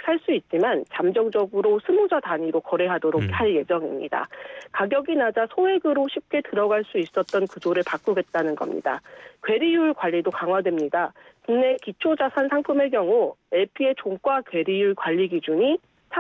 살 수 있지만 잠정적으로 20자 단위로 거래하도록 할 예정입니다. 가격이 낮아 소액으로 쉽게 들어갈 수 있었던 구조를 바꾸겠다는 겁니다. 괴리율 관리도 강화됩니다. 국내 기초자산 상품의 경우 LP의 종가 괴리율 관리 기준이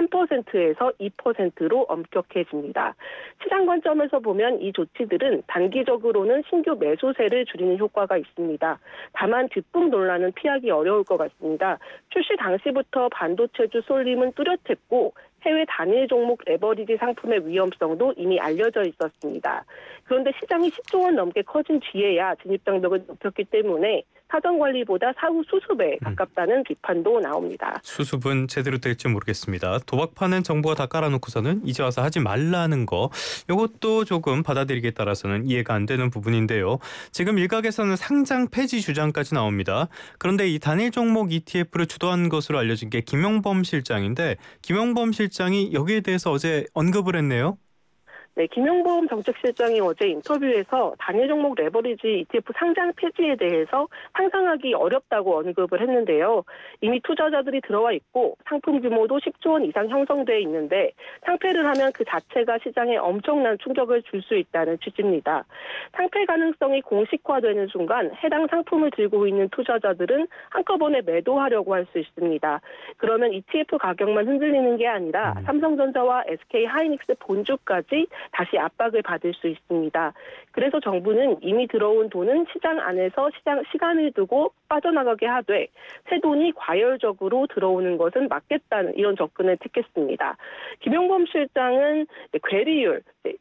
3%에서 2%로 엄격해집니다. 시장 관점에서 보면 이 조치들은 단기적으로는 신규 매수세를 줄이는 효과가 있습니다. 다만 뒷북 논란은 피하기 어려울 것 같습니다. 출시 당시부터 반도체주 쏠림은 뚜렷했고 해외 단일 종목 레버리지 상품의 위험성도 이미 알려져 있었습니다. 그런데 시장이 10조 원 넘게 커진 뒤에야 진입장벽을 높였기 때문에 사전 관리보다 사후 수습에 가깝다는 비판도 나옵니다. 수습은 제대로 될지 모르겠습니다. 도박파는 정부가 다 깔아놓고서는 이제 와서 하지 말라는 거, 이것도 조금 받아들이기에 따라서는 이해가 안 되는 부분인데요. 지금 일각에서는 상장 폐지 주장까지 나옵니다. 그런데 이 단일 종목 ETF를 주도한 것으로 알려진 게 김용범 실장인데, 김용범 실장이 여기에 대해서 어제 언급을 했네요. 네, 김용범 정책실장이 어제 인터뷰에서 단일 종목 레버리지 ETF 상장 폐지에 대해서 상상하기 어렵다고 언급을 했는데요. 이미 투자자들이 들어와 있고 상품 규모도 10조 원 이상 형성돼 있는데 상폐를 하면 그 자체가 시장에 엄청난 충격을 줄 수 있다는 취지입니다. 상폐 가능성이 공식화되는 순간 해당 상품을 들고 있는 투자자들은 한꺼번에 매도하려고 할 수 있습니다. 그러면 ETF 가격만 흔들리는 게 아니라 삼성전자와 SK하이닉스 본주까지 다시 압박을 받을 수 있습니다. 그래서 정부는 이미 들어온 돈은 시장 안에서 시간을 두고 빠져나가게 하되 새 돈이 과열적으로 들어오는 것은 막겠다는 이런 접근을 택했습니다. 김용범 실장은 괴리율,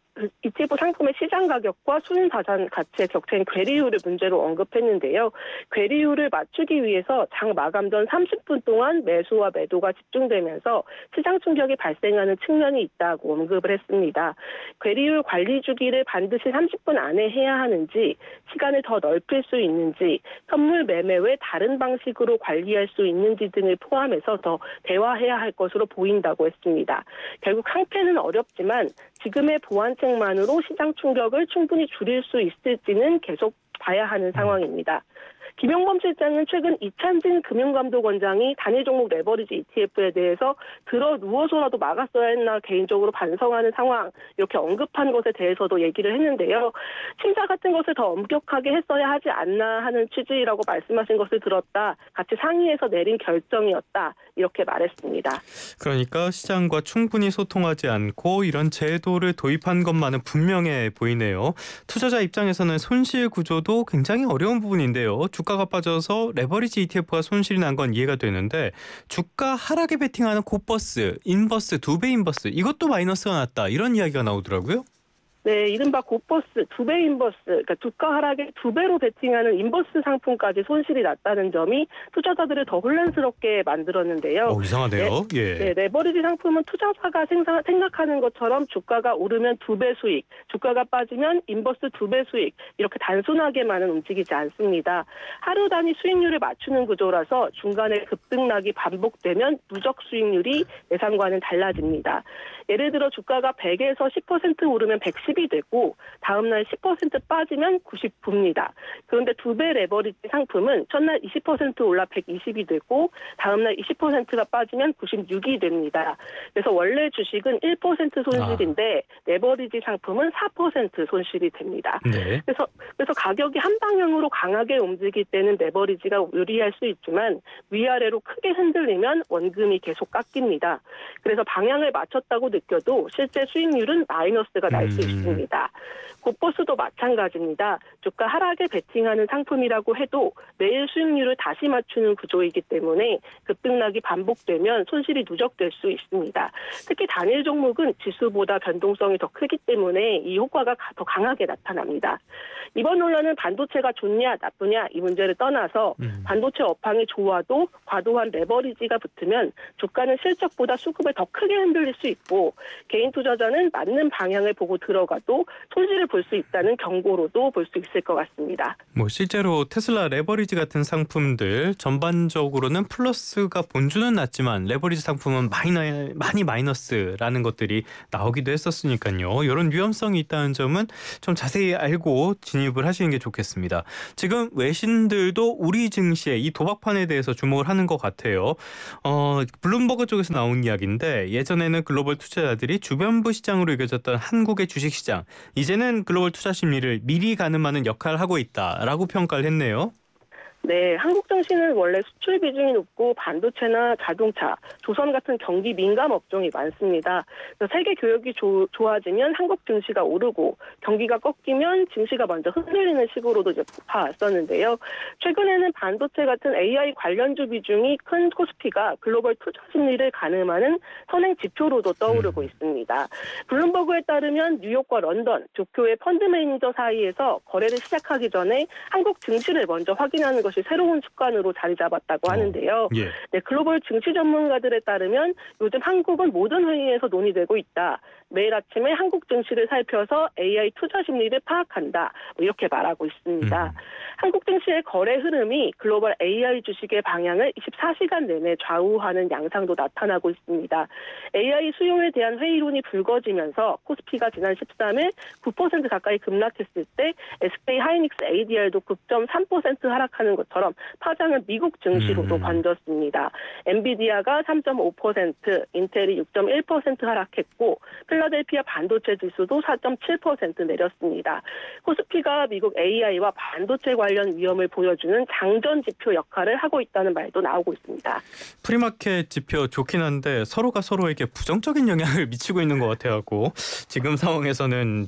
ETF 상품의 시장 가격과 순자산 가치의 격차인 괴리율을 문제로 언급했는데요. 괴리율을 맞추기 위해서 장 마감 전 30분 동안 매수와 매도가 집중되면서 시장 충격이 발생하는 측면이 있다고 언급을 했습니다. 괴리율 관리 주기를 반드시 30분 안에 해야 하는지, 시간을 더 넓힐 수 있는지, 선물 매매 외 다른 방식으로 관리할 수 있는지 등을 포함해서 더 대화해야 할 것으로 보인다고 했습니다. 결국 상폐는 어렵지만 지금의 보완책만으로 시장 충격을 충분히 줄일 수 있을지는 계속 봐야 하는 상황입니다. 김용범 실장은 최근 이찬진 금융감독원장이 단일 종목 레버리지 ETF에 대해서 들어 누워서라도 막았어야 했나 개인적으로 반성하는 상황, 이렇게 언급한 것에 대해서도 얘기를 했는데요. 심사 같은 것을 더 엄격하게 했어야 하지 않나 하는 취지라고 말씀하신 것을 들었다. 같이 상의해서 내린 결정이었다. 이렇게 말했습니다. 그러니까 시장과 충분히 소통하지 않고 이런 제도를 도입한 것만은 분명해 보이네요. 투자자 입장에서는 손실 구조도 굉장히 어려운 부분인데요. 주가가 빠져서 레버리지 ETF가 손실이 난 건 이해가 되는데, 주가 하락에 베팅하는 콧버스, 인버스, 2배 인버스, 이것도 마이너스가 났다, 이런 이야기가 나오더라고요. 네, 이른바 곧버스, 2배 인버스, 그러니까 주가 하락에 2배로 베팅하는 인버스 상품까지 손실이 났다는 점이 투자자들을 더 혼란스럽게 만들었는데요. 이상하네요. 예. 레버리지 상품은 투자자가 생각하는 것처럼 주가가 오르면 2배 수익, 주가가 빠지면 인버스 2배 수익, 이렇게 단순하게만은 움직이지 않습니다. 하루 단위 수익률을 맞추는 구조라서 중간에 급등락이 반복되면 누적 수익률이 예상과는 달라집니다. 예를 들어 주가가 100에서 10% 오르면 110이 되고 다음날 10% 빠지면 99입니다. 그런데 2배 레버리지 상품은 첫날 20% 올라 120이 되고 다음날 20%가 빠지면 96이 됩니다. 그래서 원래 주식은 1% 손실인데 레버리지 상품은 4% 손실이 됩니다. 네. 그래서 가격이 한 방향으로 강하게 움직일 때는 레버리지가 유리할 수 있지만 위아래로 크게 흔들리면 원금이 계속 깎입니다. 그래서 방향을 맞췄다고 느껴도 실제 수익률은 마이너스가 날 수 있습니다. 곧버스도 마찬가지입니다. 주가 하락에 베팅하는 상품이라고 해도 매일 수익률을 다시 맞추는 구조이기 때문에 급등락이 반복되면 손실이 누적될 수 있습니다. 특히 단일 종목은 지수보다 변동성이 더 크기 때문에 이 효과가 더 강하게 나타납니다. 이번 논란은 반도체가 좋냐 나쁘냐 이 문제를 떠나서 반도체 업황이 좋아도 과도한 레버리지가 붙으면 주가는 실적보다 수급을 더 크게 흔들릴 수 있고 개인 투자자는 맞는 방향을 보고 들어가도 손실을 볼 수 있다는 경고로도 볼 수 있을 것 같습니다. 뭐 실제로 테슬라 레버리지 같은 상품들 전반적으로는 플러스가 본주는 낮지만 레버리지 상품은 많이 마이너스라는 것들이 나오기도 했었으니까요. 이런 위험성이 있다는 점은 좀 자세히 알고 진입을 하시는 게 좋겠습니다. 지금 외신들도 우리 증시의 이 도박판에 대해서 주목을 하는 것 같아요. 블룸버그 쪽에서 나온 이야기인데 예전에는 글로벌 투자자들이 주변부 시장으로 여겨졌던 한국의 주식시장 이제는 글로벌 투자 심리를 미리 가늠하는 역할을 하고 있다라고 평가를 했네요. 네, 한국 증시는 원래 수출 비중이 높고 반도체나 자동차, 조선 같은 경기 민감 업종이 많습니다. 그래서 세계 교역이 좋아지면 한국 증시가 오르고 경기가 꺾이면 증시가 먼저 흔들리는 식으로도 이제 봐왔었는데요. 최근에는 반도체 같은 AI 관련주 비중이 큰 코스피가 글로벌 투자 심리를 가늠하는 선행 지표로도 떠오르고 있습니다. 블룸버그에 따르면 뉴욕과 런던, 도쿄의 펀드 매니저 사이에서 거래를 시작하기 전에 한국 증시를 먼저 확인하는 것이 새로운 습관으로 자리 잡았다고 하는데요. 예. 네, 글로벌 증시 전문가들에 따르면 요즘 한국은 모든 회의에서 논의되고 있다. 매일 아침에 한국 증시를 살펴서 AI 투자 심리를 파악한다. 이렇게 말하고 있습니다. 한국 증시의 거래 흐름이 글로벌 AI 주식의 방향을 24시간 내내 좌우하는 양상도 나타나고 있습니다. AI 수요에 대한 회의론이 불거지면서 코스피가 지난 13일 9% 가까이 급락했을 때 SK 하이닉스 ADR도 9.3% 하락하는 것처럼 파장은 미국 증시로도 번졌습니다. 엔비디아가 3.5%, 인텔이 6.1% 하락했고 필라델피아 반도체 지수도 4.7% 내렸습니다. 코스피가 미국 AI와 반도체 관련 위험을 보여주는 장전 지표 역할을 하고 있다는 말도 나오고 있습니다. 프리마켓 지표 좋긴 한데 서로가 서로에게 부정적인 영향을 미치고 있는 것 같아갖고 지금 상황에서는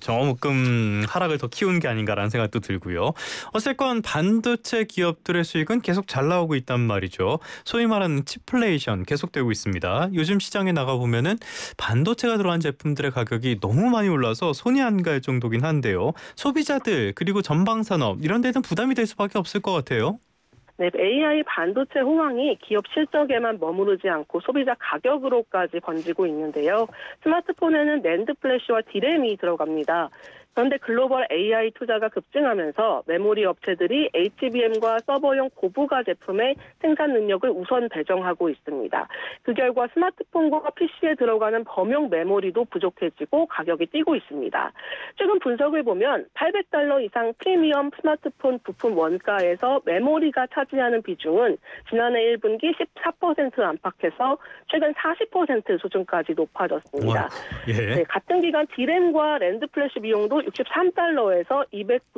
조금 하락을 더 키운 게 아닌가라는 생각도 들고요. 어쨌건 반도체 기업들의 수익은 계속 잘 나오고 있단 말이죠. 소위 말하는 칩플레이션 계속되고 있습니다. 요즘 시장에 나가보면은 반도체가 들어간 제품들의 가격이 너무 많이 올라서 손이 안 갈 정도긴 한데요. 소비자들 그리고 전방산업 이런 데는 부담이 될 수밖에 없을 것 같아요. 네, AI 반도체 호황이 기업 실적에만 머무르지 않고 소비자 가격으로까지 번지고 있는데요. 스마트폰에는 낸드 플래시와 디램이 들어갑니다. 그런데 글로벌 AI 투자가 급증하면서 메모리 업체들이 HBM과 서버용 고부가 제품의 생산 능력을 우선 배정하고 있습니다. 그 결과 스마트폰과 PC에 들어가는 범용 메모리도 부족해지고 가격이 뛰고 있습니다. 최근 분석을 보면 $800 이상 프리미엄 스마트폰 부품 원가에서 메모리가 차지하는 비중은 지난해 1분기 14% 안팎해서 최근 40% 수준까지 높아졌습니다. 예. 네, 같은 기간 디램과 랜드 플래시 비용도 $63에서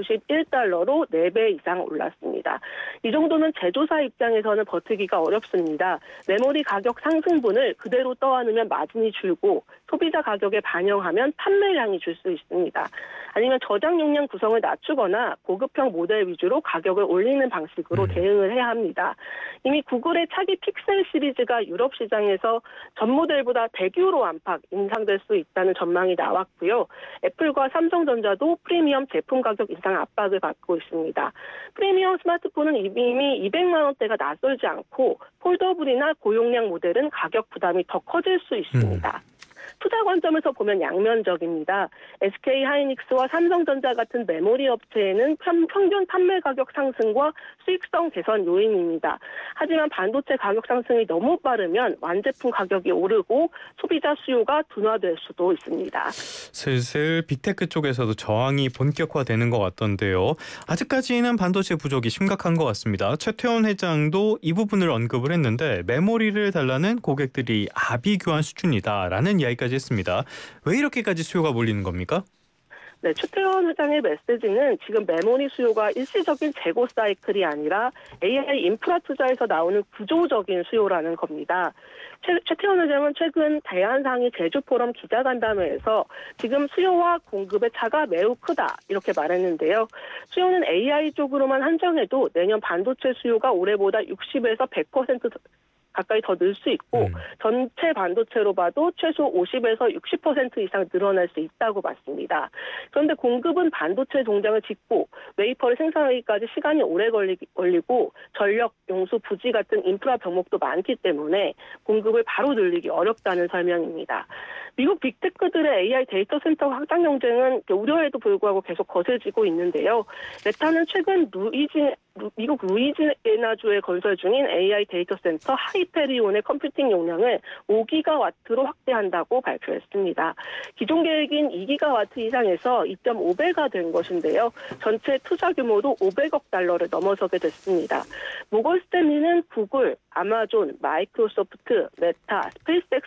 $291로 4배 이상 올랐습니다. 이 정도는 제조사 입장에서는 버티기가 어렵습니다. 메모리 가격 상승분을 그대로 떠안으면 마진이 줄고 소비자 가격에 반영하면 판매량이 줄 수 있습니다. 아니면 저장 용량 구성을 낮추거나 고급형 모델 위주로 가격을 올리는 방식으로 대응을 해야 합니다. 이미 구글의 차기 픽셀 시리즈가 유럽 시장에서 전 모델보다 100유로 안팎 인상될 수 있다는 전망이 나왔고요. 애플과 삼성전자도 프리미엄 제품 가격 인상 압박을 받고 있습니다. 프리미엄 스마트폰은 이미 200만 원대가 낯설지 않고 폴더블이나 고용량 모델은 가격 부담이 더 커질 수 있습니다. 투자 관점에서 보면 양면적입니다. SK 하이닉스와 삼성전자 같은 메모리 업체에는 평균 판매 가격 상승과 수익성 개선 요인입니다. 하지만 반도체 가격 상승이 너무 빠르면 완제품 가격이 오르고 소비자 수요가 둔화될 수도 있습니다. 슬슬 빅테크 쪽에서도 저항이 본격화되는 것 같던데요. 아직까지는 반도체 부족이 심각한 것 같습니다. 최태원 회장도 이 부분을 언급을 했는데 메모리를 달라는 고객들이 아비규환 수준이다라는 이야기까지 했습니다. 왜 이렇게까지 수요가 몰리는 겁니까? 네, 최태원 회장의 메시지는 지금 메모리 수요가 일시적인 재고 사이클이 아니라 AI 인프라 투자에서 나오는 구조적인 수요라는 겁니다. 최태원 회장은 최근 대한상의 제주포럼 기자간담회에서 지금 수요와 공급의 차가 매우 크다 이렇게 말했는데요. 수요는 AI 쪽으로만 한정해도 내년 반도체 수요가 올해보다 60에서 100% 가까이 더 늘 수 있고 전체 반도체로 봐도 최소 50에서 60% 이상 늘어날 수 있다고 봤습니다. 그런데 공급은 반도체 공장을 짓고 웨이퍼를 생산하기까지 시간이 오래 걸리고 전력, 용수, 부지 같은 인프라 병목도 많기 때문에 공급을 바로 늘리기 어렵다는 설명입니다. 미국 빅테크들의 AI 데이터 센터 확장 경쟁은 우려에도 불구하고 계속 거세지고 있는데요. 메타는 최근 미국 루이지애나주에 건설 중인 AI 데이터 센터 하이페리온의 컴퓨팅 용량을 5기가와트로 확대한다고 발표했습니다. 기존 계획인 2기가와트 이상에서 2.5배가 된 것인데요. 전체 투자 규모도 500억 달러를 넘어서게 됐습니다. 모건 스탠리는 구글, 아마존, 마이크로소프트, 메타, 스페이스X